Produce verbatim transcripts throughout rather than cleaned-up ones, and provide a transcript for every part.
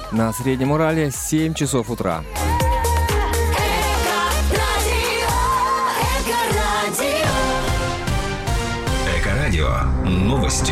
На Среднем Урале семь часов утра. Эко-радио. Новости.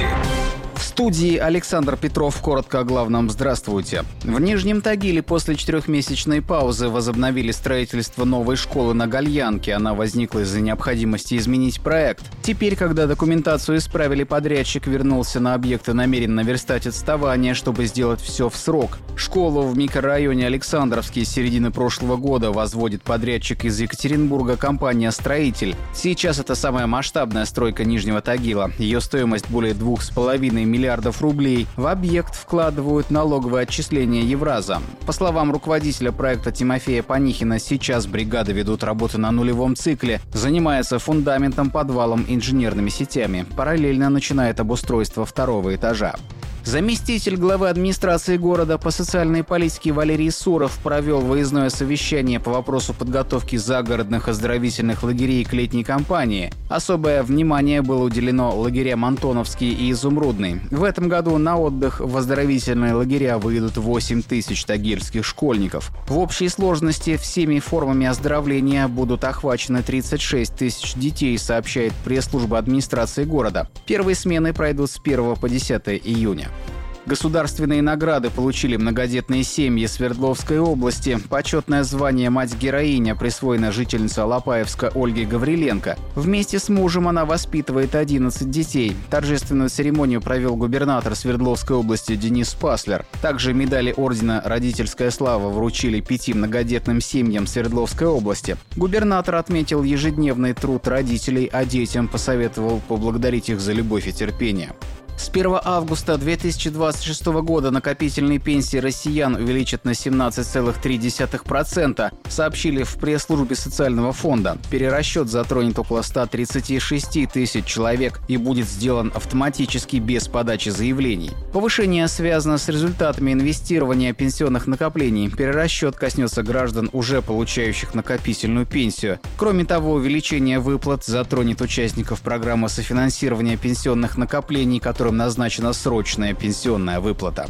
В студии Александр Петров. Коротко о главном. Здравствуйте. В Нижнем Тагиле после четырехмесячной паузы возобновили строительство новой школы на Гальянке. Она возникла из-за необходимости изменить проект. Теперь, когда документацию исправили, подрядчик вернулся на объект и намерен наверстать отставание, чтобы сделать все в срок. Школу в микрорайоне Александровский с середины прошлого года возводит подрядчик из Екатеринбурга, компания «Строитель». Сейчас это самая масштабная стройка Нижнего Тагила. Ее стоимость более двух с половиной миллиардов рублей. В объект вкладывают налоговое отчисление Евраза. По словам руководителя проекта Тимофея Панихина, сейчас бригады ведут работы на нулевом цикле, занимается фундаментом, подвалом, инженерными сетями. Параллельно начинает обустройство второго этажа. Заместитель главы администрации города по социальной политике Валерий Суров провел выездное совещание по вопросу подготовки загородных оздоровительных лагерей к летней кампании. Особое внимание было уделено лагерям Антоновский и Изумрудный. В этом году на отдых в оздоровительные лагеря выйдут восемь тысяч тагильских школьников. В общей сложности всеми формами оздоровления будут охвачены тридцать шесть тысяч детей, сообщает пресс-служба администрации города. Первые смены пройдут с первого по десятое июня. Государственные награды получили многодетные семьи Свердловской области. Почетное звание «Мать-героиня» присвоено жительнице Алапаевска Ольге Гавриленко. Вместе с мужем она воспитывает одиннадцать детей. Торжественную церемонию провел губернатор Свердловской области Денис Паслер. Также медали ордена «Родительская слава» вручили пяти многодетным семьям Свердловской области. Губернатор отметил ежедневный труд родителей, а детям посоветовал поблагодарить их за любовь и терпение. С первого августа две тысячи двадцать шестого года накопительные пенсии россиян увеличат на семнадцать целых три десятых процента, сообщили в пресс-службе социального фонда. Перерасчет затронет около ста тридцати шести тысяч человек и будет сделан автоматически без подачи заявлений. Повышение связано с результатами инвестирования пенсионных накоплений. Перерасчет коснется граждан, уже получающих накопительную пенсию. Кроме того, увеличение выплат затронет участников программы софинансирования пенсионных накоплений, которым назначена срочная пенсионная выплата.